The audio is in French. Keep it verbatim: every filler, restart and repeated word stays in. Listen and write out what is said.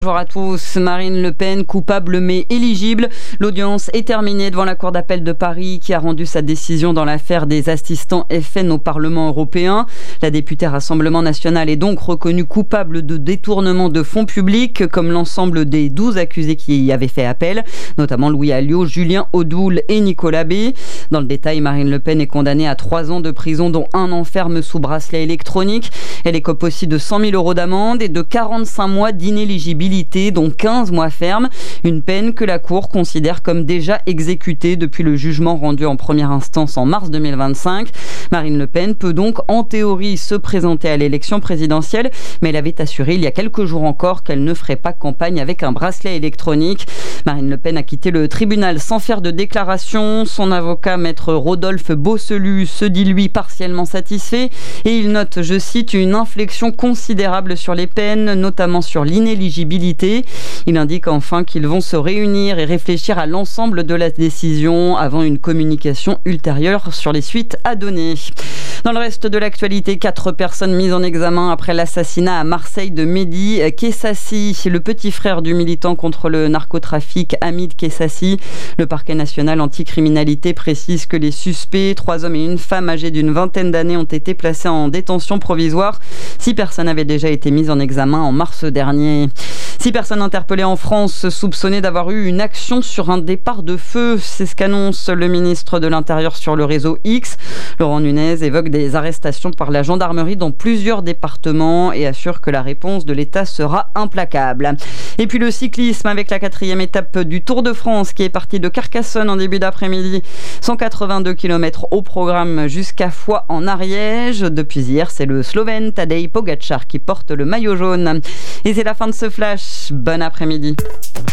Bonjour à tous. Marine Le Pen, coupable mais éligible. L'audience est terminée devant la Cour d'appel de Paris qui a rendu sa décision dans l'affaire des assistants F N au Parlement européen. La députée Rassemblement National est donc reconnue coupable de détournement de fonds publics, comme l'ensemble des douze accusés qui y avaient fait appel, notamment Louis Alliot, Julien Audoul et Nicolas B. Dans le détail, Marine Le Pen est condamnée à trois ans de prison, dont un an ferme sous bracelet électronique. Elle écope aussi de cent mille euros d'amende et de quarante-cinq mois d'inéligibilité, dont quinze mois fermes, une peine que la Cour considère comme déjà exécutée depuis le jugement rendu en première instance en mars deux mille vingt-cinq. Marine Le Pen peut donc en théorie se présenter à l'élection présidentielle, mais elle avait assuré il y a quelques jours encore qu'elle ne ferait pas campagne avec un bracelet électronique. Marine Le Pen a quitté le tribunal sans faire de déclaration. Son avocat, maître Rodolphe Bosselu, se dit lui partiellement satisfait et il note, je cite, une inflexion considérable sur les peines, notamment sur l'inéligibilité. Il indique enfin qu'ils vont se réunir et réfléchir à l'ensemble de la décision avant une communication ultérieure sur les suites à donner. Dans le reste de l'actualité, quatre personnes mises en examen après l'assassinat à Marseille de Mehdi Kessassi, le petit frère du militant contre le narcotrafic Hamid Kessassi. Le parquet national anticriminalité précise que les suspects, trois hommes et une femme âgés d'une vingtaine d'années, ont été placés en détention provisoire. Six personnes avaient déjà été mises en examen en mars dernier. Six personnes interpellées en France, soupçonnées d'avoir eu une action sur un départ de feu. C'est ce qu'annonce le ministre de l'Intérieur sur le réseau X. Laurent Nunez évoque des arrestations par la gendarmerie dans plusieurs départements et assure que la réponse de l'État sera implacable. Et puis le cyclisme avec la quatrième étape du Tour de France qui est partie de Carcassonne en début d'après-midi. cent quatre-vingt-deux kilomètres au programme jusqu'à Foix en Ariège. Depuis hier, c'est le Slovène Tadej Pogačar qui porte le maillot jaune. Et c'est la fin de ce flash. Bon après-midi.